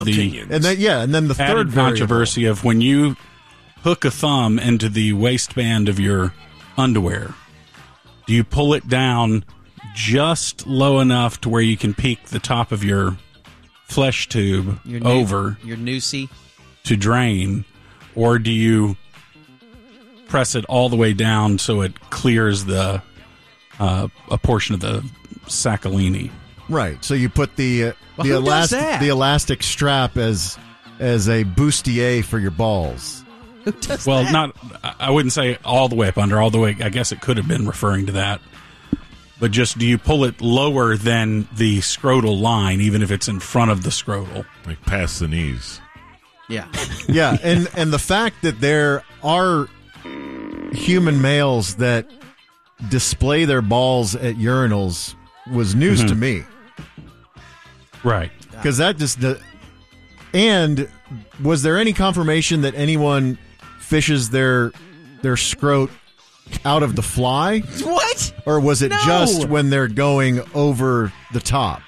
opinions. And then the third added controversy of when you hook a thumb into the waistband of your underwear, do you pull it down just low enough to where you can peek the top of your flesh tube over your noosey to drain, or do you press it all the way down so it clears the a portion of the Saccolini? Right. So you put the elastic strap as a bustier for your balls. Who does Well, that? I wouldn't say all the way up under, all the way. I guess it could have been referring to that. But just, do you pull it lower than the scrotal line, even if it's in front of the scrotal? Like past the knees. Yeah. Yeah, and the fact that there are human males that display their balls at urinals was news to me. Right. Because that just... And was there any confirmation that anyone fishes their scrot out of the fly? What? Or was it just when they're going over the top?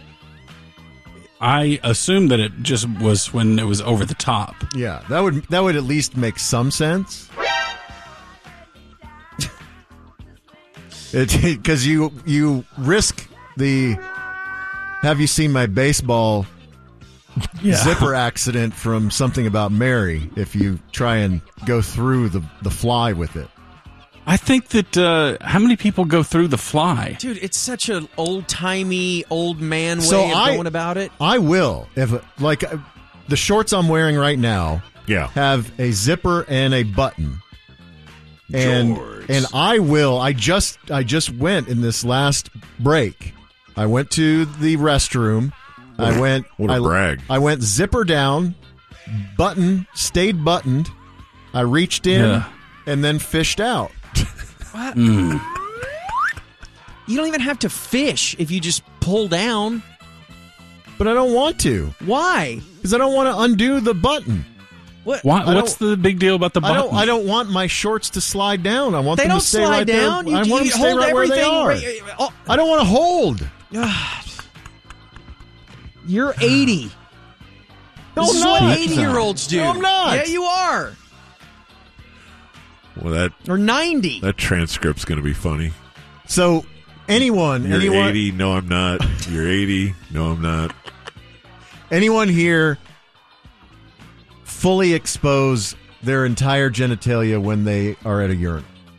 I assume that it just was when it was over the top. Yeah, that would at least make some sense. Because you risk the "Have you seen my baseball?" zipper accident from Something About Mary if you try and go through the fly with it. I think that how many people go through the fly? Dude, it's such an old-timey, old man way of going about it. I will. If the shorts I'm wearing right now have a zipper and a button. And I will. I just went in this last break. I went to the restroom. Brag. I went zipper down, button stayed buttoned. I reached in and then fished out. What? You don't even have to fish if you just pull down. But I don't want to. Why? Because I don't want to undo the button. What? What's the big deal about the button? I don't want my shorts to slide down. I want They them don't to stay slide right down. there. I want them to stay hold right where they are. I don't want to hold. You're 80. No, this I'm is not. what 80-year-olds do. No, I'm not. Yeah, you are. Well, or 90. That transcript's going to be funny. So, anyone... You're 80. No, I'm not. You're 80. No, I'm not. Anyone here fully expose their entire genitalia when they are at a urinal?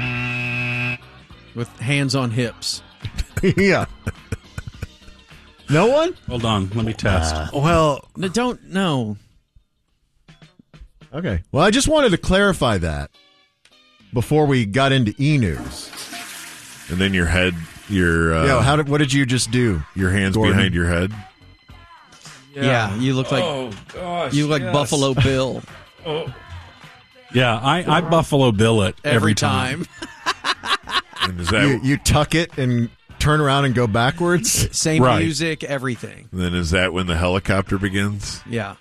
With hands on hips. Yeah. No one? Hold on. Let me test. Well... No. Okay. Well, I just wanted to clarify that before we got into e-news. And then your head, what did you just do? Your hands Gordon? behind your head? Yeah, you look like you look like Buffalo Bill. Yeah, I Buffalo Bill it every time. And is that You tuck it and turn around and go backwards? Same Right. music, everything. then is that when the helicopter begins? Yeah.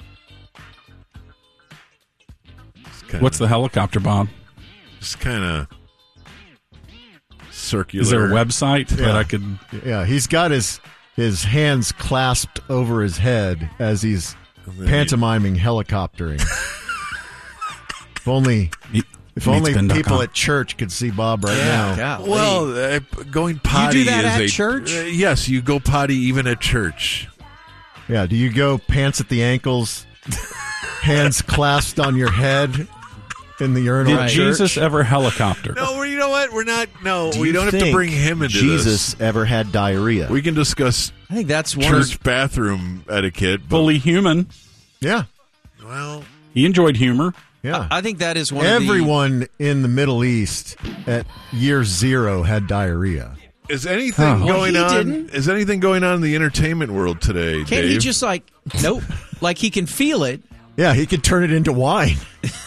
What's the helicopter, Bob? Just kind of circular. Is there a website that I could... Yeah, he's got his hands clasped over his head as he's pantomiming helicoptering. If only people at church could see Bob right now. Golly. Well, going potty You do that is at church? Yes, you go potty even at church. Yeah, do you go pants at the ankles, hands clasped on your head in the urinal? Did Jesus ever helicopter? No, you know what? We're not. No, Do we you don't have to think bring him into Jesus this. ever had diarrhea? We can discuss I think that's one church bathroom etiquette. But, Fully human. Yeah. well, He enjoyed humor. Yeah. I think that is one Everyone in the Middle East at year 0 had diarrhea. is anything going he on? didn't. Is anything going on in the entertainment world today, Can't Dave? he just nope. Like he can feel it. Yeah, he could turn it into wine.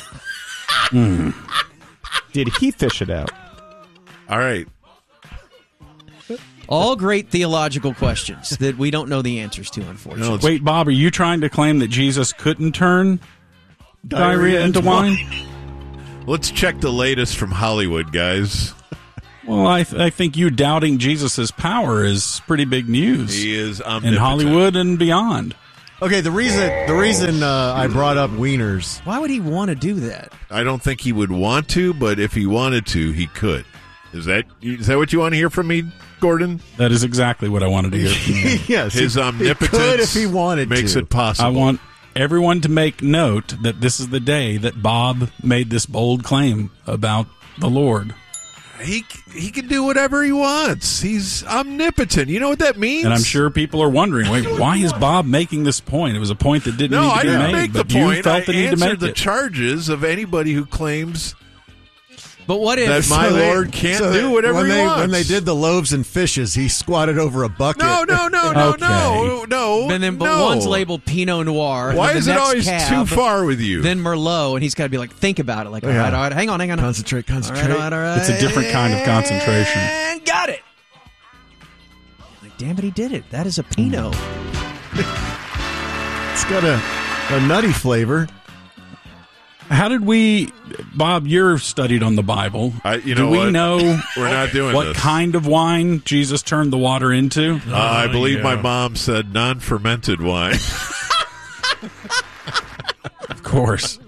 Did he fish it out? All right. All great theological questions that we don't know the answers to, unfortunately. No, it's- Wait, Bob, are you trying to claim that Jesus couldn't turn diarrhea into wine? Let's check the latest from Hollywood, guys. Well, I think you doubting Jesus' power is pretty big news He is in omnipotent. Hollywood and beyond. Okay, the reason I brought up wieners. Why would he want to do that? I don't think he would want to, but if he wanted to, he could. Is that what you want to hear from me, Gordon? That is exactly what I wanted to hear from you. Yes, his omnipotence he could if he wanted makes to. it possible. I want everyone to make note that this is the day that Bob made this bold claim about the Lord. He can do whatever he wants. He's omnipotent. You know what that means? And I'm sure people are wondering, wait, why is Bob making this point? It was a point that didn't need to be made. Make the but you point. felt the need to make the it. charges of anybody who claims But what if that my Lord can't do whatever he wants. When they did the loaves and fishes, he squatted over a bucket. No. But one's labeled Pinot Noir. Why and is the it next always cab, too far with you? Then Merlot, and he's got to be like, think about it. Like, all right, hang on. Concentrate. All right. It's a different kind of concentration. And got it. Like, damn it, he did it. That is a Pinot. It's got a nutty flavor. How did we, Bob, you're studied on the Bible. Do we know we're not doing what this. kind of wine Jesus turned the water into? I believe my mom said non-fermented wine. Of course.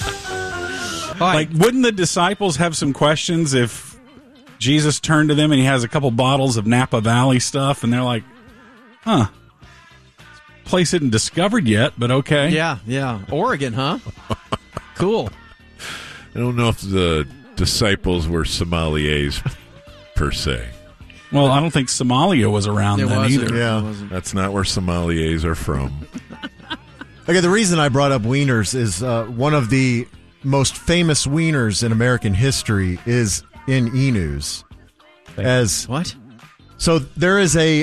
Like, wouldn't the disciples have some questions if Jesus turned to them and he has a couple bottles of Napa Valley stuff and they're like, huh, this place isn't discovered yet, but okay. Yeah. Oregon, huh? Cool. I don't know if the disciples were sommeliers per se. Well, I don't think Somalia was around then either. Yeah. That's not where sommeliers are from. Okay, the reason I brought up wieners is one of the most famous wieners in American history is in E! News. What? So there is a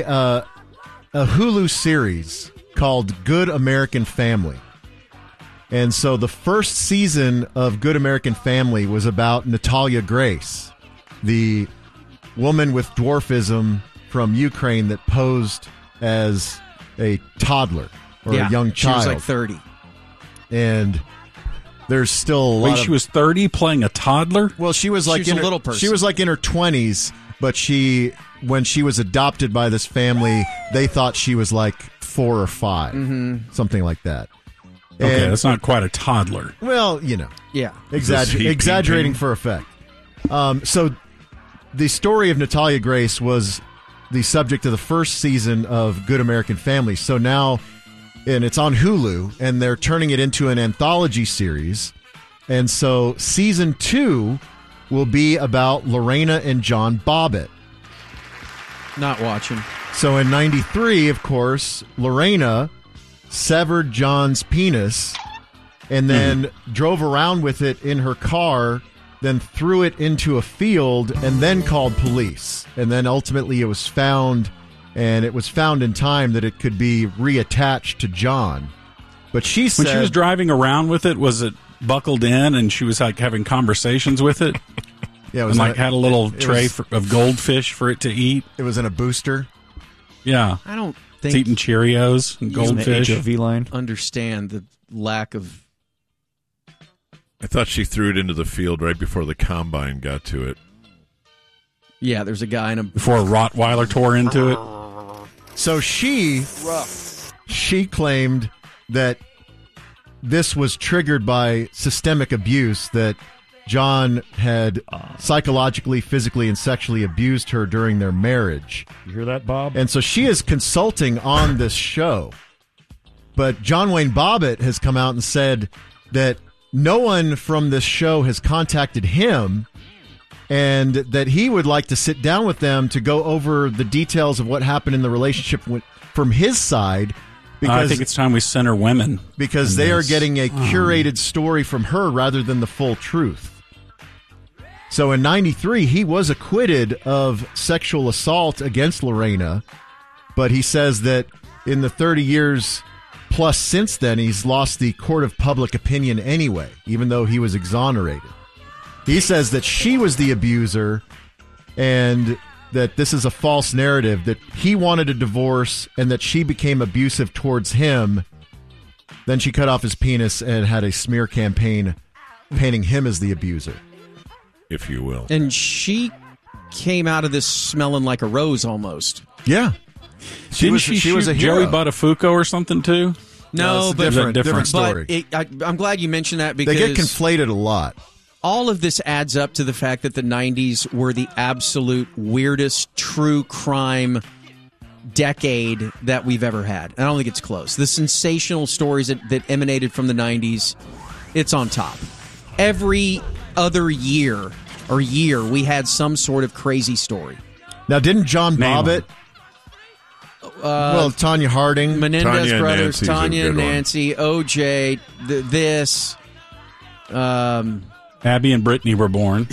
Hulu series called Good American Family. And so the first season of Good American Family was about Natalia Grace, the woman with dwarfism from Ukraine that posed as a toddler or a young child. She was like 30. And there's still a lot Wait, she was 30 playing a toddler? Well, she was like a little person. She was like in her 20s, but when she was adopted by this family, they thought she was like 4 or 5, something like that. Okay, that's not quite a toddler. Well, you know. Yeah. Exaggerating for effect. So the story of Natalia Grace was the subject of the first season of Good American Family. So now, and it's on Hulu, and they're turning it into an anthology series. And so season 2 will be about Lorena and John Bobbitt. Not watching. So in 93, of course, Lorena severed John's penis and then drove around with it in her car, then threw it into a field and then called police. And then ultimately it was found, and it was found in time that it could be reattached to John. But she said... When she was driving around with it, was it buckled in and she was like having conversations with it? Yeah, it was and had a little tray of goldfish for it to eat? It was in a booster? Yeah. I don't It's think eating Cheerios and goldfish. HOV line. understand the lack of... I thought she threw it into the field right before the combine got to it. Yeah, there's a guy in a... Before a Rottweiler tore into it. So she claimed that this was triggered by systemic abuse, that John had psychologically, physically, and sexually abused her during their marriage. You hear that, Bob? And so she is consulting on this show. But John Wayne Bobbitt has come out and said that no one from this show has contacted him, and that he would like to sit down with them to go over the details of what happened in the relationship from his side. I think it's time we center women. Because they are getting a curated story from her rather than the full truth. So in 93, he was acquitted of sexual assault against Lorena, but he says that in the 30 years plus since then, he's lost the court of public opinion anyway, even though he was exonerated. He says that she was the abuser and that this is a false narrative, that he wanted a divorce and that she became abusive towards him. Then she cut off his penis and had a smear campaign painting him as the abuser, if you will. And she came out of this smelling like a rose almost. Yeah. She was a hero. Joey Buttafuoco or something too? No, it's but different story. But I'm glad you mentioned that because they get conflated a lot. All of this adds up to the fact that the 90s were the absolute weirdest true crime decade that we've ever had. I don't think it's close. The sensational stories that emanated from the 90s, it's on top. Every other year, we had some sort of crazy story. Now, didn't John Bobbitt... Tanya Harding. Menendez Tanya brothers, Nancy's Tanya, a good one. Nancy, OJ, this... Abby and Brittany were born.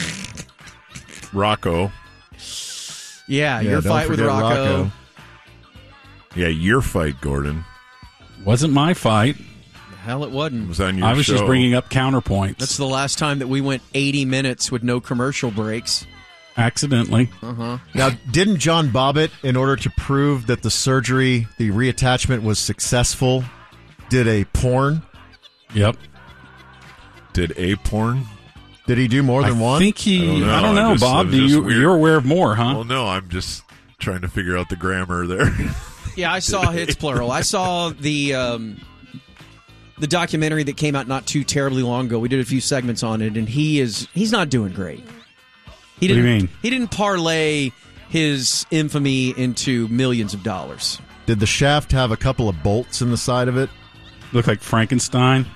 Rocco. Yeah, your don't fight with forget Rocco. Yeah, your fight, Gordon. Wasn't my fight. Hell, it wasn't. It was on your I was show. just bringing up counterpoints. That's the last time that we went 80 minutes with no commercial breaks. Accidentally. Now, didn't John Bobbitt, in order to prove that the surgery, the reattachment was successful, did a porn? Yep. Did a porn? Did he do more than one? I think he... I don't know, Bob. You're aware of more, huh? Well, no, I'm just trying to figure out the grammar there. Yeah, I saw it's plural. I saw the documentary that came out not too terribly long ago. We did a few segments on it, and he's not doing great. What do you mean? He didn't parlay his infamy into millions of dollars. Did the shaft have a couple of bolts in the side of it? Look like Frankenstein.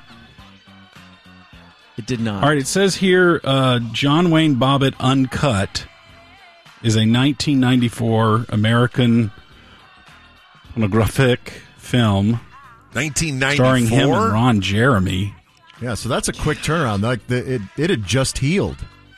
It did not. All right, it says here, John Wayne Bobbitt Uncut is a 1994 American pornographic film 1994? starring him and Ron Jeremy. Yeah, so that's a quick turnaround. Like it had just healed,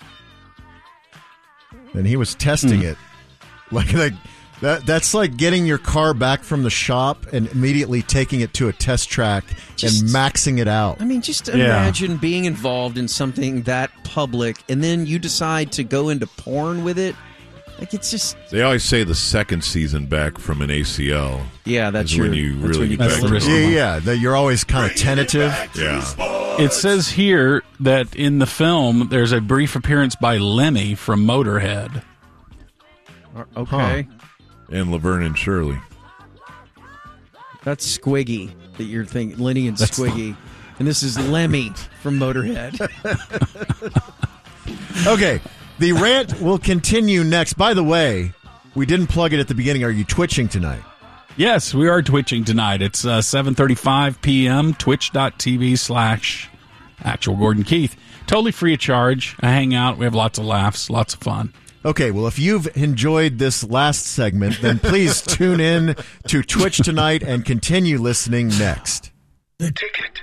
and he was testing it. Like that's like getting your car back from the shop and immediately taking it to a test track and maxing it out. I mean, just imagine being involved in something that public, and then you decide to go into porn with it. Like, it's just... They always say the second season back from an ACL. Yeah, that's is when you really get back to risk. normal. That you're always kind of tentative. Yeah. It says here that in the film, there's a brief appearance by Lemmy from Motorhead. Okay. And Laverne and Shirley. That's Squiggy that you're thinking. Lenny and Squiggy. And this is Lemmy from Motorhead. Okay. The rant will continue next. By the way, we didn't plug it at the beginning. Are you twitching tonight? Yes, we are twitching tonight. It's 7:35 p.m. Twitch.tv/Actual Gordon Keith. Totally free of charge. I hang out. We have lots of laughs, lots of fun. Okay, well, if you've enjoyed this last segment, then please tune in to Twitch tonight and continue listening next. The Ticket.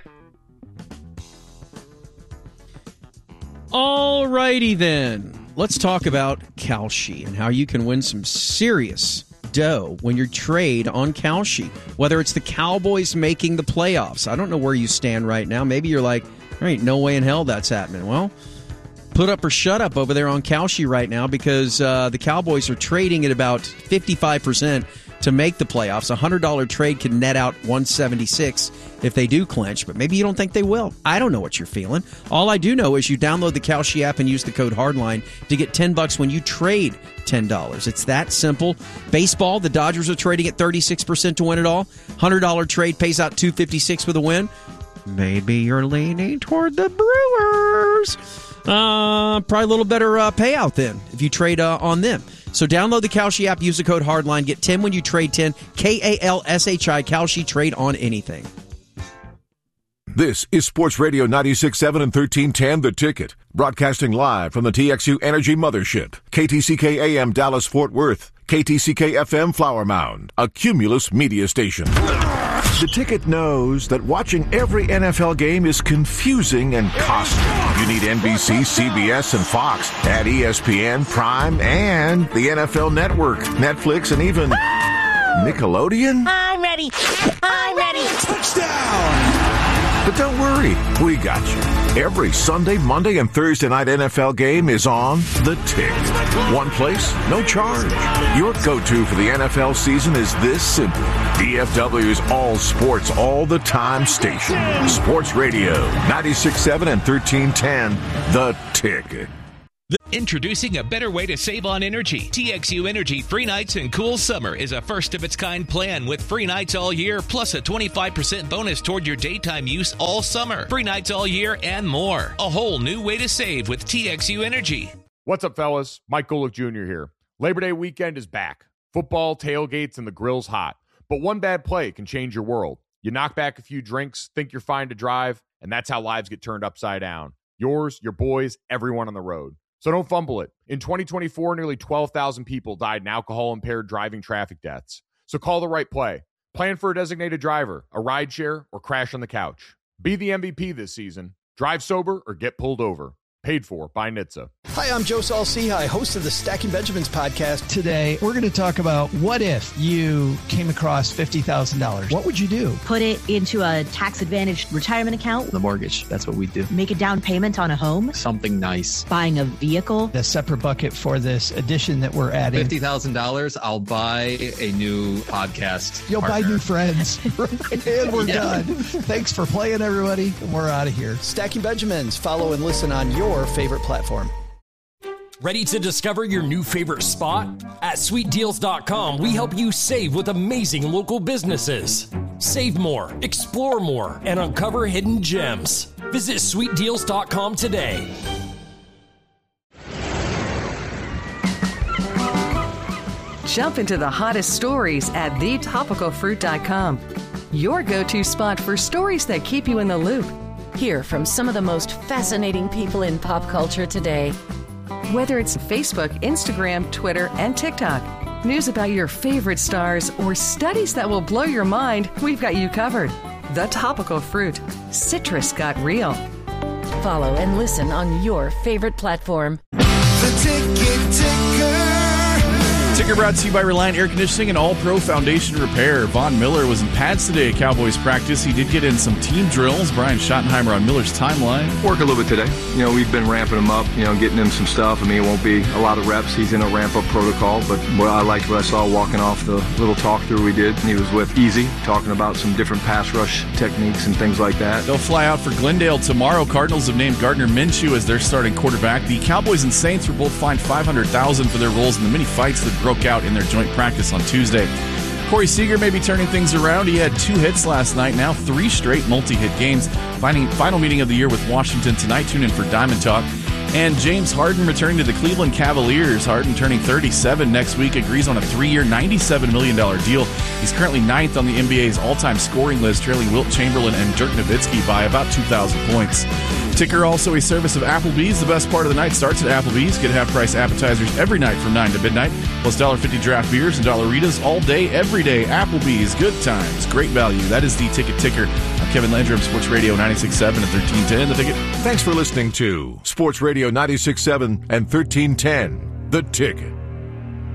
All righty then. Let's talk about Kalshi and how you can win some serious dough when you trade on Kalshi. Whether it's the Cowboys making the playoffs. I don't know where you stand right now. Maybe you're like, there ain't no way in hell that's happening. Well, put up or shut up over there on Kalshi right now because the Cowboys are trading at about 55% to make the playoffs. A $100 trade can net out $176 if they do clinch, but maybe you don't think they will. I don't know what you're feeling. All I do know is you download the Kalshi app and use the code HARDLINE to get $10 when you trade $10. It's that simple. Baseball, the Dodgers are trading at 36% to win it all. $100 trade pays out $256 with a win. Maybe you're leaning toward the Brewers. Probably a little better payout then if you trade on them. So download the Kalshi app, use the code HARDLINE, get 10 when you trade 10. KALSHI, Kalshi, trade on anything. This is Sports Radio 96.7 and 1310 The Ticket, broadcasting live from the TXU Energy Mothership, KTCK AM Dallas Fort Worth, KTCK FM Flower Mound, a Cumulus media station. The Ticket knows that watching every NFL game is confusing and costly. You need NBC, CBS, and Fox. Add ESPN, Prime, and the NFL Network, Netflix, and even Nickelodeon. I'm ready. Touchdown! But don't worry, we got you. Every Sunday, Monday, and Thursday night NFL game is on The Tick. One place, no charge. Your go-to for the NFL season is this simple. DFW's all sports, all the time station. Sports Radio, 96.7 and 1310, The Tick. Introducing a better way to save on energy. TXU Energy Free Nights and Cool Summer is a first-of-its-kind plan with free nights all year, plus a 25% bonus toward your daytime use all summer. Free nights all year and more. A whole new way to save with TXU Energy. What's up, fellas? Mike Golick Jr. here. Labor Day weekend is back. Football, tailgates, and the grill's hot. But one bad play can change your world. You knock back a few drinks, think you're fine to drive, and that's how lives get turned upside down. Yours, your boys, everyone on the road. So don't fumble it. In 2024, nearly 12,000 people died in alcohol-impaired driving traffic deaths. So call the right play. Plan for a designated driver, a rideshare, or crash on the couch. Be the MVP this season. Drive sober or get pulled over. Paid for by NHTSA. Hi, I'm Joe Saul-Sehy, host of the Stacking Benjamins podcast. Today, we're going to talk about what if you came across $50,000. What would you do? Put it into a tax-advantaged retirement account. The mortgage, that's what we do. Make a down payment on a home. Something nice. Buying a vehicle. A separate bucket for this addition that we're adding. $50,000, I'll buy a new podcast You'll partner. buy new friends. And we're done. Thanks for playing, everybody. And we're out of here. Stacking Benjamins. Follow and listen on your favorite platform. Ready to discover your new favorite spot? At sweetdeals.com, we help you save with amazing local businesses. Save more, explore more, and uncover hidden gems. Visit sweetdeals.com today. Jump into the hottest stories at thetopicalfruit.com. Your go-to spot for stories that keep you in the loop. Hear from some of the most fascinating people in pop culture today. Whether it's Facebook, Instagram, Twitter, and TikTok, news about your favorite stars, or studies that will blow your mind, we've got you covered. The Topical Fruit. Citrus got real. Follow and listen on your favorite platform. The Ticket Ticker. Ticker brought to you by Reliant Air Conditioning and All Pro Foundation Repair. Von Miller was in pads today at Cowboys practice. He did get in some team drills. Brian Schottenheimer on Miller's timeline. Work a little bit today. You know, we've been ramping him up, getting him some stuff. I mean, it won't be a lot of reps. He's in a ramp-up protocol, but what I liked what I saw walking off the little talk-through we did. He was with Easy, talking about some different pass rush techniques and things like that. They'll fly out for Glendale tomorrow. Cardinals have named Gardner Minshew as their starting quarterback. The Cowboys and Saints were both fined $500,000 for their roles in the many fights that broke out in their joint practice on Tuesday. Corey Seager may be turning things around. He had 2 hits last night, now 3 straight multi-hit games. Final meeting of the year with Washington tonight. Tune in for Diamond Talk. And James Harden returning to the Cleveland Cavaliers. Harden turning 37 next week, agrees on a 3-year, $97 million deal. He's currently 9th on the NBA's all-time scoring list, trailing Wilt Chamberlain and Dirk Nowitzki by about 2,000 points. Ticker also a service of Applebee's. The best part of the night starts at Applebee's. Get half-price appetizers every night from 9 to midnight, plus $1.50 draft beers and $Ritas all day, every day. Applebee's, good times, great value. That is the Ticket Ticker. I'm Kevin Landrum, Sports Radio 96.7 and 1310. The Ticket. Thanks for listening to Sports Radio 96.7 and 1310. The Ticket.